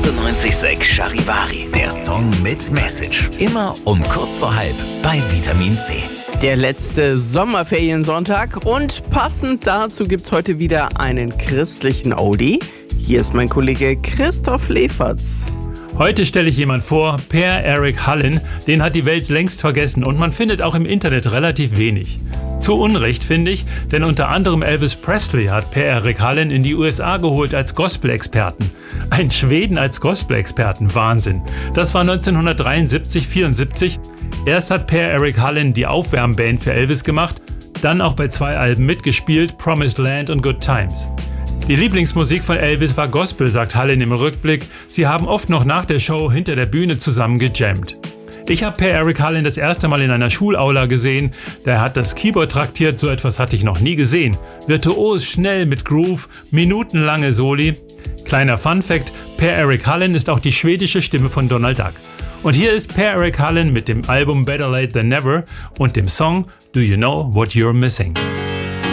98,6 Charivari. Der Song mit Message. Immer um kurz vor halb bei Vitamin C. Der letzte Sommerferiensonntag und passend dazu gibt's heute wieder einen christlichen Oldie. Hier ist mein Kollege Christoph Leferz. Heute stelle ich jemand vor, Per-Eric Hallen. Den hat die Welt längst vergessen und man findet auch im Internet relativ wenig. Zu Unrecht, finde ich, denn unter anderem Elvis Presley hat Per-Eric Hallen in die USA geholt als Gospel-Experten. Ein Schweden als Gospel-Experten, Wahnsinn. Das war 1973/74. Erst hat Per-Eric Hallen die Aufwärmband für Elvis gemacht, dann auch bei 2 Alben mitgespielt, Promised Land und Good Times. Die Lieblingsmusik von Elvis war Gospel, sagt Hallen im Rückblick. Sie haben oft noch nach der Show hinter der Bühne zusammen gejammt. Ich habe Per-Eric Hallen das erste Mal in einer Schulaula gesehen. Der hat das Keyboard traktiert, so etwas hatte ich noch nie gesehen. Virtuos, schnell mit Groove, minutenlange Soli. Kleiner Funfact, Per-Eric Hallen ist auch die schwedische Stimme von Donald Duck. Und hier ist Per-Eric Hallen mit dem Album Better Late Than Never und dem Song Do You Know What You're Missing.